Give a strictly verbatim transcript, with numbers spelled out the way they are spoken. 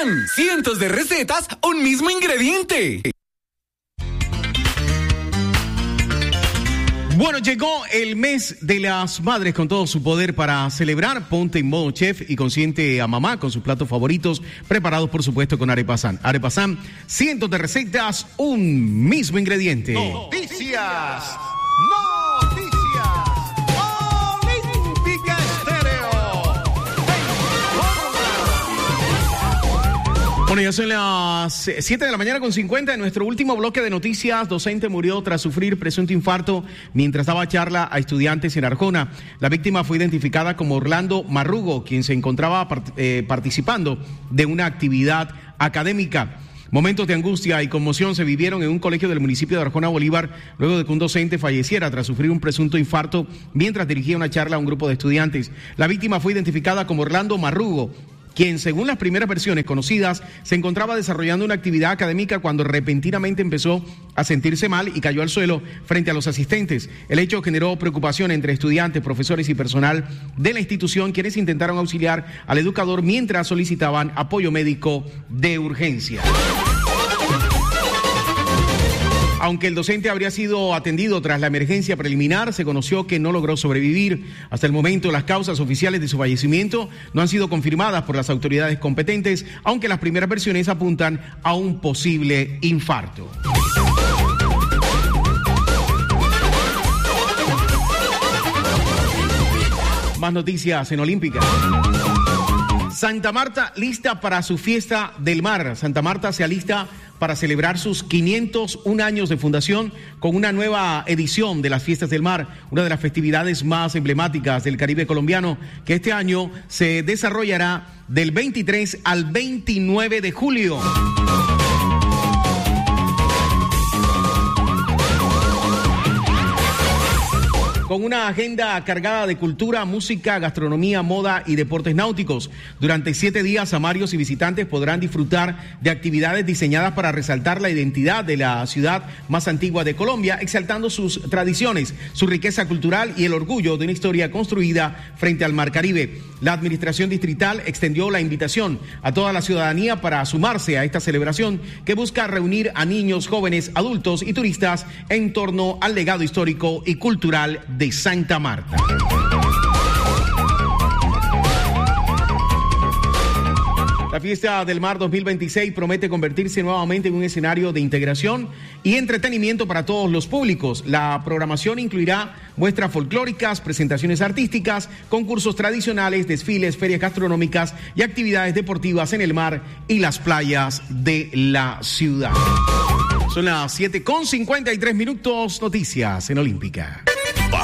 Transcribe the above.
Arepasan, cientos de recetas, un mismo ingrediente. Bueno, llegó el mes de las madres con todo su poder para celebrar. Ponte en modo chef y consiente a mamá con sus platos favoritos, preparados por supuesto con Arepasan. Arepasan, cientos de recetas, un mismo ingrediente. Noticias. Noticias. Olímpica Estéreo. Bueno, ya son las siete de la mañana con cincuenta. En nuestro último bloque de noticias, docente murió tras sufrir presunto infarto mientras daba charla a estudiantes en Arjona. La víctima fue identificada como Orlando Marrugo, quien se encontraba part- eh, participando de una actividad académica. Momentos de angustia y conmoción se vivieron en un colegio del municipio de Arjona, Bolívar, luego de que un docente falleciera tras sufrir un presunto infarto mientras dirigía una charla a un grupo de estudiantes. La víctima fue identificada como Orlando Marrugo, quien, según las primeras versiones conocidas, se encontraba desarrollando una actividad académica cuando repentinamente empezó a sentirse mal y cayó al suelo frente a los asistentes. El hecho generó preocupación entre estudiantes, profesores y personal de la institución, quienes intentaron auxiliar al educador mientras solicitaban apoyo médico de urgencia. Aunque el docente habría sido atendido tras la emergencia preliminar, se conoció que no logró sobrevivir. Hasta el momento, las causas oficiales de su fallecimiento no han sido confirmadas por las autoridades competentes, aunque las primeras versiones apuntan a un posible infarto. Más noticias en Olímpica. Santa Marta lista para su fiesta del mar. Santa Marta se alista para celebrar sus quinientos un años de fundación con una nueva edición de las Fiestas del Mar, una de las festividades más emblemáticas del Caribe colombiano, que este año se desarrollará del veintitrés al veintinueve de julio. Con una agenda cargada de cultura, música, gastronomía, moda y deportes náuticos. Durante siete días, amarios y visitantes podrán disfrutar de actividades diseñadas para resaltar la identidad de la ciudad más antigua de Colombia, exaltando sus tradiciones, su riqueza cultural y el orgullo de una historia construida frente al Mar Caribe. La administración distrital extendió la invitación a toda la ciudadanía para sumarse a esta celebración que busca reunir a niños, jóvenes, adultos y turistas en torno al legado histórico y cultural de Santa Marta. La Fiesta del Mar dos mil veintiséis promete convertirse nuevamente en un escenario de integración y entretenimiento para todos los públicos. La programación incluirá muestras folclóricas, presentaciones artísticas, concursos tradicionales, desfiles, ferias gastronómicas y actividades deportivas en el mar y las playas de la ciudad. Son las siete con cincuenta y tres minutos, noticias en Olímpica.